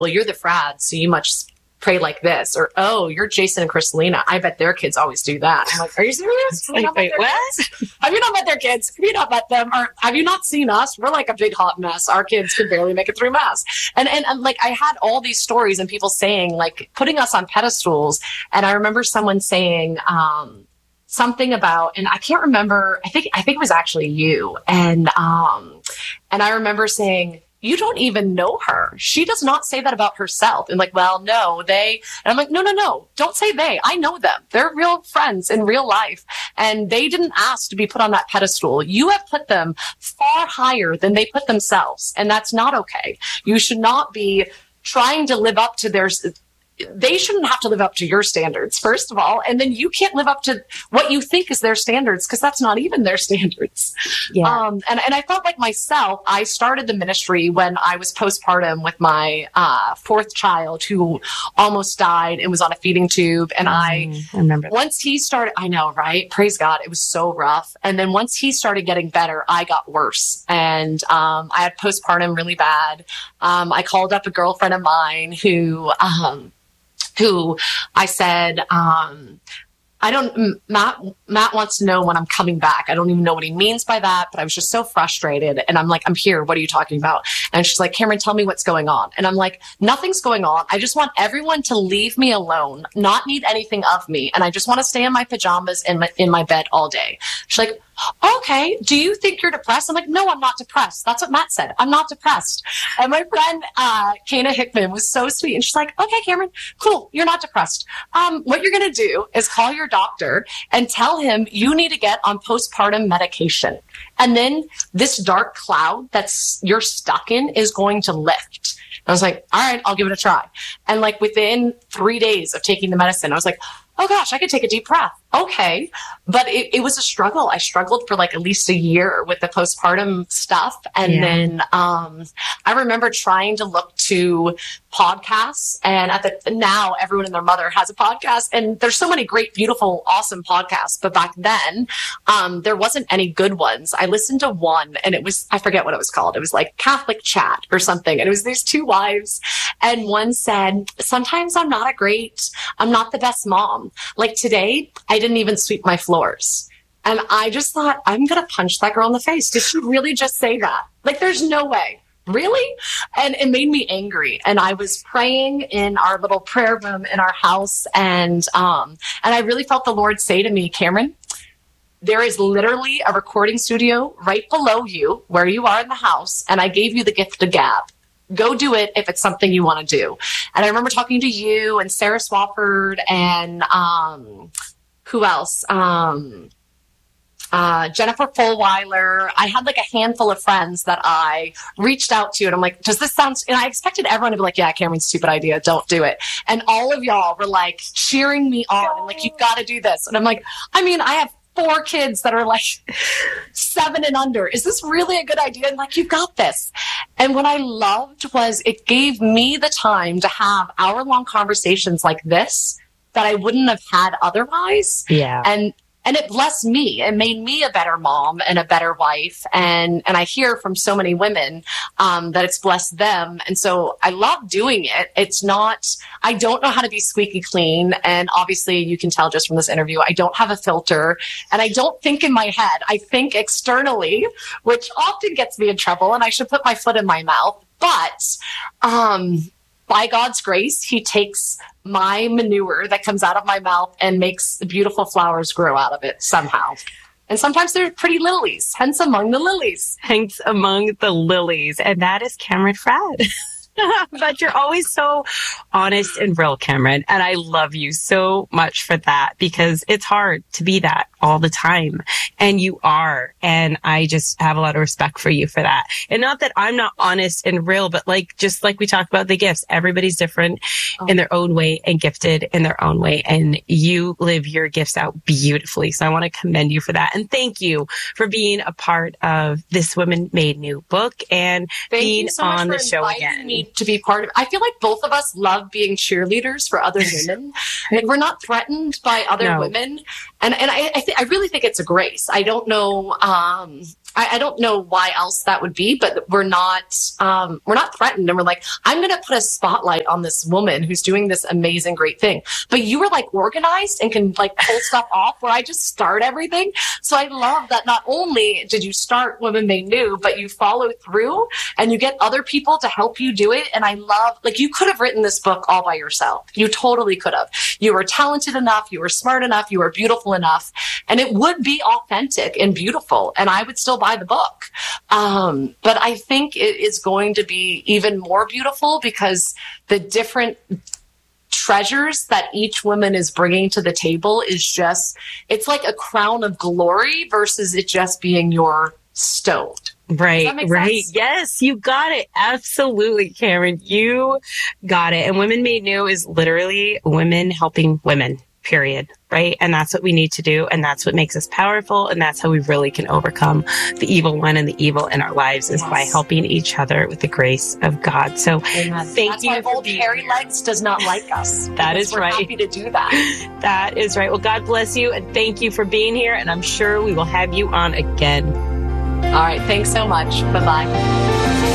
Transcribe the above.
well, you're the Frad, so you must pray like this. Or, oh, you're Jason and Kristalina. I bet their kids always do that. I'm like, are you serious? Like, wait, what? Have you not met their kids? Have you not met them? Or have you not seen us? We're like a big hot mess. Our kids could barely make it through mass. And like, I had all these stories and people saying, like, putting us on pedestals. And I remember someone saying, something about, and I can't remember, I think it was actually you. And I remember saying, you don't even know her. She does not say that about herself. And like, well, no, they, and I'm like, no, don't say they. I know them. They're real friends in real life. And they didn't ask to be put on that pedestal. You have put them far higher than they put themselves. And that's not okay. You should not be trying to live up to they shouldn't have to live up to your standards, first of all. And then you can't live up to what you think is their standards, because that's not even their standards. Yeah. And I felt like myself, I started the ministry when I was postpartum with my fourth child who almost died and was on a feeding tube. And I remember once he started, I know, right? Praise God. It was so rough. And then once he started getting better, I got worse. And I had postpartum really bad. I called up a girlfriend of mine who I said, Matt wants to know when I'm coming back. I don't even know what he means by that, but I was just so frustrated. And I'm like, I'm here. What are you talking about? And she's like, Cameron, tell me what's going on. And I'm like, nothing's going on. I just want everyone to leave me alone, not need anything of me. And I just want to stay in my pajamas in my bed all day. She's like, okay, do you think you're depressed? I'm like, no, I'm not depressed. That's what Matt said. I'm not depressed. And my friend, Kana Hickman, was so sweet. And she's like, okay, Cameron, cool. You're not depressed. What you're going to do is call your doctor and tell him you need to get on postpartum medication. And then this dark cloud you're stuck in is going to lift. I was like, all right, I'll give it a try. And like within 3 days of taking the medicine, I was like, oh gosh, I could take a deep breath. Okay. But it was a struggle. I struggled for like at least a year with the postpartum stuff. And then I remember trying to look to podcasts, and now everyone and their mother has a podcast, and there's so many great, beautiful, awesome podcasts. But back then, there wasn't any good ones. I listened to one, and I forget what it was called. It was like Catholic Chat or something. And it was these two wives, and one said, sometimes I'm not the best mom. Like today, I didn't even sweep my floors. And I just thought, I'm going to punch that girl in the face. Did she really just say that? Like, there's no way. Really? And it made me angry. And I was praying in our little prayer room in our house. And I really felt the Lord say to me, Cameron, there is literally a recording studio right below you where you are in the house. And I gave you the gift of gab. Go do it if it's something you want to do. And I remember talking to you and Sarah Swafford and who else? Jennifer Fulweiler. I had like a handful of friends that I reached out to, and I'm like, does this sound, and I expected everyone to be like, yeah, Cameron, stupid idea. Don't do it. And all of y'all were like cheering me on and like, you've got to do this. And I'm like, I mean, I have 4 kids that are like 7 and under. Is this really a good idea? And like, you've got this. And what I loved was it gave me the time to have hour-long conversations like this that I wouldn't have had otherwise. Yeah. And it blessed me. It made me a better mom and a better wife. And I hear from so many women that it's blessed them. And so I love doing it. I don't know how to be squeaky clean. And obviously you can tell just from this interview, I don't have a filter, and I don't think in my head. I think externally, which often gets me in trouble, and I should put my foot in my mouth. But by God's grace, he takes my manure that comes out of my mouth and makes beautiful flowers grow out of it somehow. And sometimes they're pretty lilies, hence among the lilies. Hence among the lilies. And that is Cameron Frad. But you're always so honest and real, Cameron. And I love you so much for that, because it's hard to be that all the time. And you are. And I just have a lot of respect for you for that. And not that I'm not honest and real, but just like we talked about the gifts, everybody's different in their own way and gifted in their own way. And you live your gifts out beautifully. So I want to commend you for that. And thank you for being a part of this Women Made New book and being on the show again. To be part of. I feel like both of us love being cheerleaders for other women. Like, we're not threatened by other women, and I really think it's a grace. I don't know. I don't know why else that would be, but we're not threatened. And we're like, I'm going to put a spotlight on this woman who's doing this amazing, great thing. But you were like organized and can like pull stuff off where I just start everything. So I love that not only did you start Women Made New, but you follow through and you get other people to help you do it. And I love, like, you could have written this book all by yourself. You totally could have. You were talented enough. You were smart enough. You were beautiful enough. And it would be authentic and beautiful. And I would still buy the book. But I think it is going to be even more beautiful because the different treasures that each woman is bringing to the table is just, it's like a crown of glory versus it just being your stone. Right, right. Sense? Yes, you got it. Absolutely, Cameron. You got it. And Women Made New is literally women helping women. Period. Right. And that's what we need to do. And that's what makes us powerful. And that's how we really can overcome the evil one and the evil in our lives is by helping each other with the grace of God. So thank you. That's why old hairy legs does not like us. That is right. We're happy to do that. That is right. Well, God bless you. And thank you for being here. And I'm sure we will have you on again. All right. Thanks so much. Bye-bye.